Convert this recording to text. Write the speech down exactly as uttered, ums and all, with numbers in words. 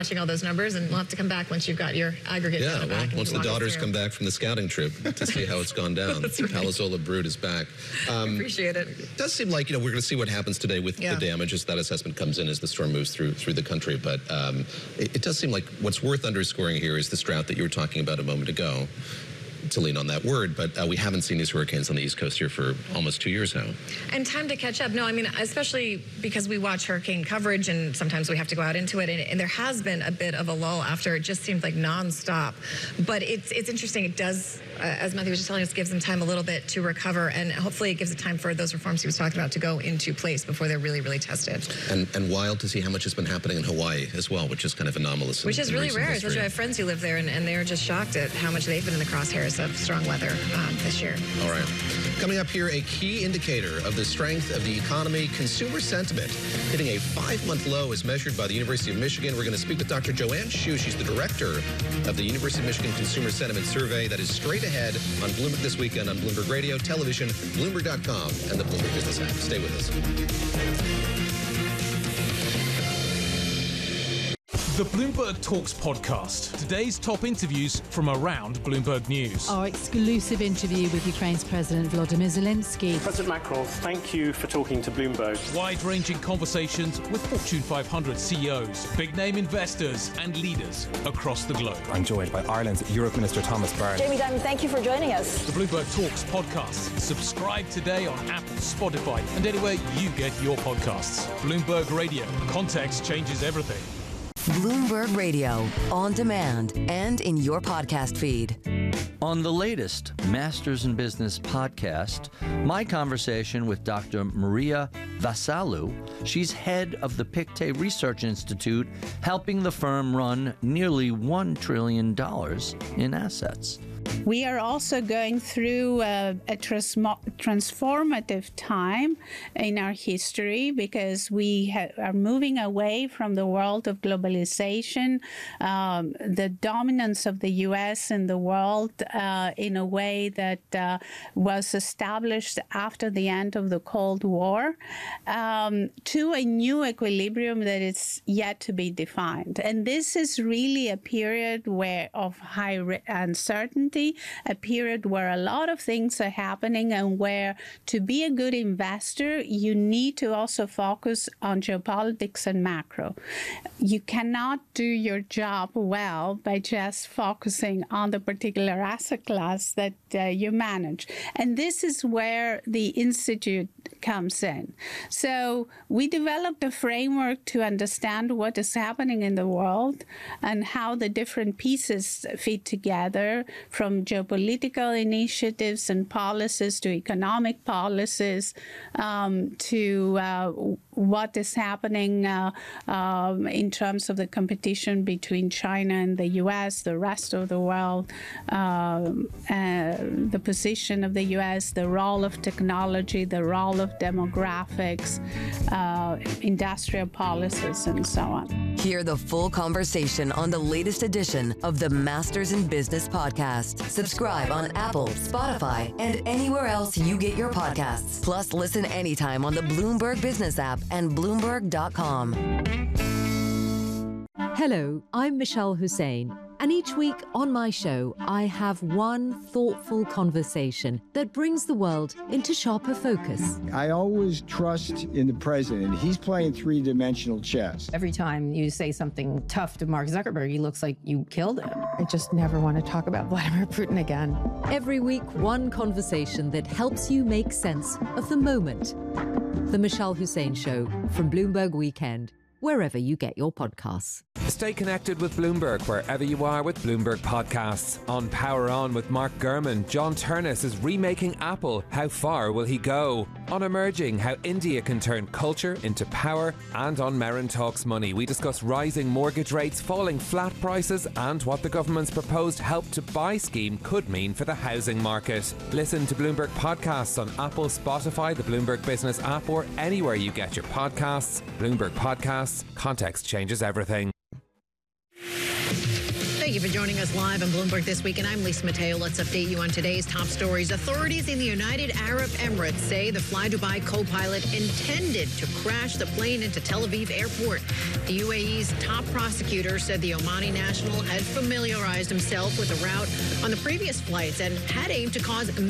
watching all those numbers, and we'll have to come back once you've got your aggregate yeah, data well, back. once the daughters come back from the scouting trip to see how it's gone down. That's right. Palazzolo Brood is back. Um, Appreciate it. It does seem like, you know, we're going to see what happens today with Yeah. the damage as that assessment comes in as the storm moves through through the country. But um, it, it does seem like what's worth underscoring here is this drought that you were talking about a moment ago, to lean on that word, but uh, we haven't seen these hurricanes on the East Coast here for almost two years now. And time to catch up. No, I mean, especially because we watch hurricane coverage and sometimes we have to go out into it, and, and there has been a bit of a lull after. It just seemed like nonstop. But it's it's interesting. It does, uh, as Matthew was just telling us, gives them time a little bit to recover, and hopefully it gives it time for those reforms he was talking about to go into place before they're really, really tested. And and wild to see how much has been happening in Hawaii as well, which is kind of anomalous. Which in, is in really recent rare, history. especially I have friends who live there, and, and they're just shocked at how much they've been in the crosshairs of strong weather um, this year. All right. Coming up here, a key indicator of the strength of the economy, consumer sentiment, hitting a five-month low as measured by the University of Michigan. We're going to speak with Doctor Joanne Shu. She's the director of the University of Michigan Consumer Sentiment Survey. That is straight ahead on Bloomberg This Weekend on Bloomberg Radio, television, Bloomberg dot com, and the Bloomberg Business app. Stay with us. The Bloomberg Talks podcast. Today's top interviews from around Bloomberg News. Our exclusive interview with Ukraine's President Volodymyr Zelensky. President Macron, thank you for talking to Bloomberg. Wide-ranging conversations with Fortune five hundred C E Os, big-name investors and leaders across the globe. I'm joined by Ireland's Europe Minister Thomas Byrne. Jamie Dimon, thank you for joining us. The Bloomberg Talks podcast. Subscribe today on Apple, Spotify, and anywhere you get your podcasts. Bloomberg Radio. Context changes everything. Bloomberg Radio, on demand and in your podcast feed. On the latest Masters in Business podcast, my conversation with Doctor Maria Vasalou. She's head of the Pictet Research Institute, helping the firm run nearly one trillion dollars in assets. We are also going through a, a transmo- transformative time in our history because we ha- are moving away from the world of globalization, um, the dominance of the U S in the world uh, in a way that uh, was established after the end of the Cold War, um, to a new equilibrium that is yet to be defined. And this is really a period where of high re- uncertainty, a period where a lot of things are happening and where to be a good investor, you need to also focus on geopolitics and macro. You cannot do your job well by just focusing on the particular asset class that uh, you manage. And this is where the Institute comes in. So we developed a framework to understand what is happening in the world and how the different pieces fit together, from geopolitical initiatives and policies to economic policies, um, to uh, what is happening uh, um, in terms of the competition between China and the U S, the rest of the world, um, uh, the position of the U S, the role of technology, the role of demographics, uh, industrial policies, and so on. Hear the full conversation on the latest edition of the Masters in Business podcast. Subscribe on Apple, Spotify, and anywhere else you get your podcasts. Plus, listen anytime on the Bloomberg Business app and Bloomberg dot com. Hello, I'm Michelle Hussein, and each week on my show, I have one thoughtful conversation that brings the world into sharper focus. I always trust in the president. He's playing three-dimensional chess. Every time you say something tough to Mark Zuckerberg, he looks like you killed him. I just never want to talk about Vladimir Putin again. Every week, one conversation that helps you make sense of the moment. The Michelle Hussein Show from Bloomberg Weekend, wherever you get your podcasts. Stay connected with Bloomberg wherever you are with Bloomberg Podcasts. On Power On with Mark Gurman, John Turnus is remaking Apple. How far will he go? On Emerging, how India can turn culture into power. And on Merrin Talks Money, we discuss rising mortgage rates, falling flat prices, and what the government's proposed Help to Buy scheme could mean for the housing market. Listen to Bloomberg Podcasts on Apple, Spotify, the Bloomberg Business app, or anywhere you get your podcasts. Bloomberg Podcasts. Context changes everything. Thank you for joining us live on Bloomberg This Week, and I'm Lisa Mateo. Let's update you on today's top stories. Authorities in the United Arab Emirates say the Fly Dubai co-pilot intended to crash the plane into Tel Aviv airport. The U A E's top prosecutor said the Omani national had familiarized himself with the route on the previous flights and had aimed to cause